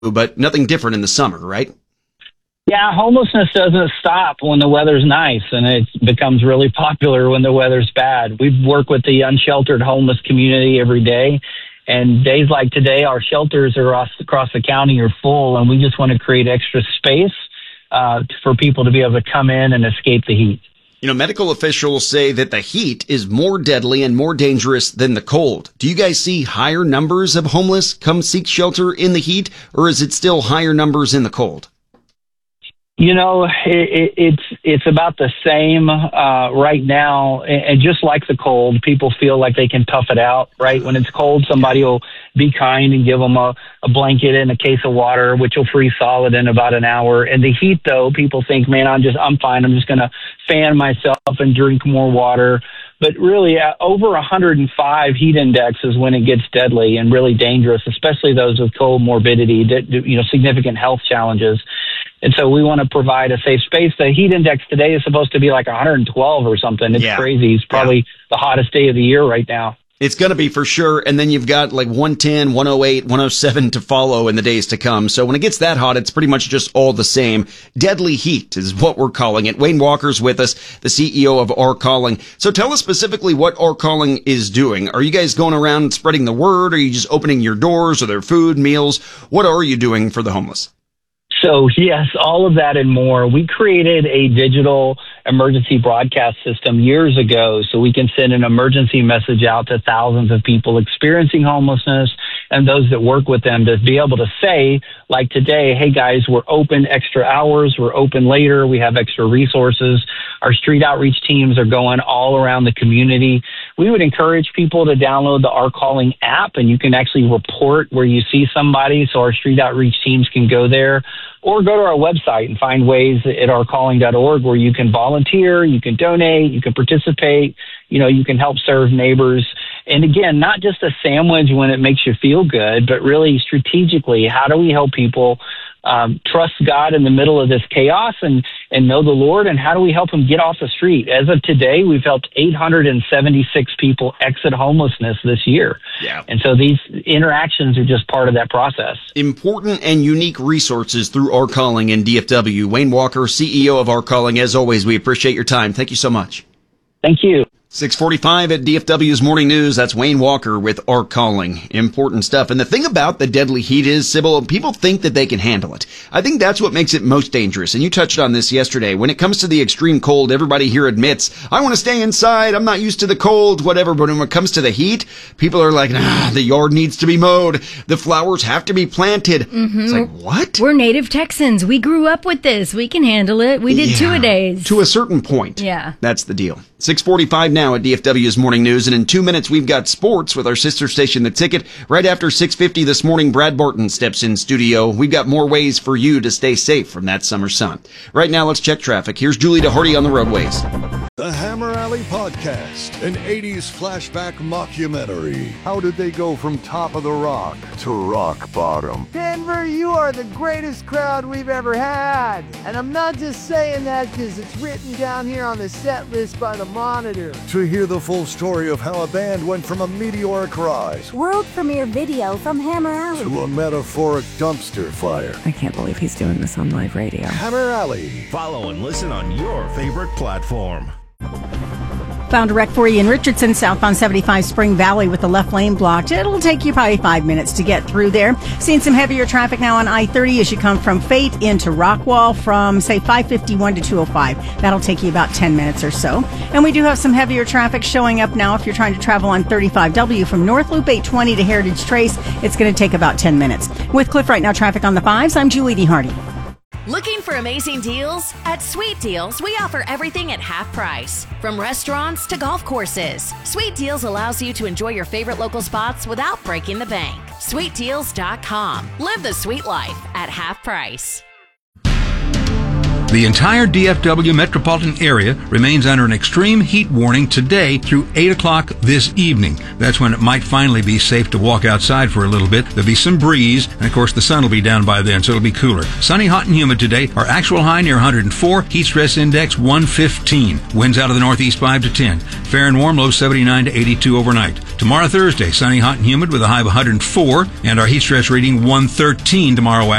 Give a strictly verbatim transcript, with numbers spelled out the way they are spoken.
but nothing different in the summer, right? Yeah, homelessness doesn't stop when the weather's nice, and it becomes really popular when the weather's bad. We work with the unsheltered homeless community every day, and days like today, our shelters across, across the county are full, and we just want to create extra space uh, for people to be able to come in and escape the heat. You know, medical officials say that the heat is more deadly and more dangerous than the cold. Do you guys see higher numbers of homeless come seek shelter in the heat, or is it still higher numbers in the cold? You know, it, it, it's it's about the same uh, right now, and, and just like the cold, people feel like they can tough it out, right? When it's cold, somebody will be kind and give them a, a blanket and a case of water, which will freeze solid in about an hour. And the heat, though, people think, man, I'm just I'm fine. I'm just going to fan myself and drink more water. But really, uh, over one hundred five heat index is when it gets deadly and really dangerous, especially those with comorbidity, that, you know, significant health challenges. And so we want to provide a safe space. The heat index today is supposed to be like one hundred twelve or something. It's yeah. crazy. It's probably yeah. the hottest day of the year right now. It's going to be for sure. And then you've got like one ten, one oh eight, one oh seven to follow in the days to come. So when it gets that hot, it's pretty much just all the same. Deadly heat is what we're calling it. Wayne Walker's with us, the C E O of Our Calling. So tell us specifically what Our Calling is doing. Are you guys going around spreading the word? Are you just opening your doors? Are there food, meals? What are you doing for the homeless? So, yes, all of that and more. We created a digital emergency broadcast system years ago so we can send an emergency message out to thousands of people experiencing homelessness and those that work with them to be able to say, like today, hey, guys, we're open extra hours. We're open later. We have extra resources. Our street outreach teams are going all around the community. We would encourage people to download the Our Calling app, and you can actually report where you see somebody so our street outreach teams can go there. Or go to our website and find ways at our calling dot org where you can volunteer, you can donate, you can participate, you know, you can help serve neighbors. And again, not just a sandwich when it makes you feel good, but really strategically, how do we help people um, trust God in the middle of this chaos and, and know the Lord? And how do we help them get off the street? As of today, we've helped eight hundred seventy-six people exit homelessness this year. Yeah. And so these interactions are just part of that process. Important and unique resources through Our Calling in D F W. Wayne Walker, C E O of Our Calling. As always, we appreciate your time. Thank you so much. Thank you. six forty-five at D F W's Morning News. That's Wayne Walker with Our Calling. Important stuff. And the thing about the deadly heat is, Sybil, people think that they can handle it. I think that's what makes it most dangerous. And you touched on this yesterday. When it comes to the extreme cold, everybody here admits, I want to stay inside. I'm not used to the cold, whatever. But when it comes to the heat, people are like, nah, the yard needs to be mowed. The flowers have to be planted. Mm-hmm. It's like, what? We're native Texans. We grew up with this. We can handle it. We did yeah, two-a-days. To a certain point. Yeah. That's the deal. six forty-five now at D F W's Morning News, and in two minutes we've got sports with our sister station, The Ticket. Right after six fifty this morning, Brad Barton steps in studio. We've got more ways for you to stay safe from that summer sun. Right now, let's check traffic. Here's Julie DeHardy on the roadways. The Hammer Alley Podcast, an eighties flashback mockumentary. How did they go from top of the rock to rock bottom? Denver, you are the greatest crowd we've ever had. And I'm not just saying that because it's written down here on the set list by the Monitor. To hear the full story of how a band went from a meteoric rise, world premiere video from Hammer Alley, to a metaphoric dumpster fire. I can't believe he's doing this on live radio. Hammer Alley. Follow and listen on your favorite platform. Found a wreck for you in Richardson, southbound seventy-five Spring Valley with the left lane blocked. It'll take you probably five minutes to get through there. Seeing some heavier traffic now on I thirty as you come from Fate into Rockwall from, say, five fifty-one to two oh five. That'll take you about ten minutes or so. And we do have some heavier traffic showing up now if you're trying to travel on thirty-five W from North Loop eight twenty to Heritage Trace. It's going to take about ten minutes. With Cliff Right Now traffic on the fives, I'm Julie DeHardy. Looking for amazing deals? At Sweet Deals, we offer everything at half price. From restaurants to golf courses, Sweet Deals allows you to enjoy your favorite local spots without breaking the bank. sweet deals dot com. Live the sweet life at half price. The entire D F W metropolitan area remains under an extreme heat warning today through eight o'clock this evening. That's when it might finally be safe to walk outside for a little bit. There'll be some breeze, and of course the sun will be down by then, so it'll be cooler. Sunny, hot, and humid today. Our actual high near one hundred four, heat stress index one fifteen. Winds out of the northeast five to ten. Fair and warm, low seventy-nine to eighty-two overnight. Tomorrow, Thursday, sunny, hot, and humid with a high of one hundred four, and our heat stress reading one thirteen tomorrow afternoon.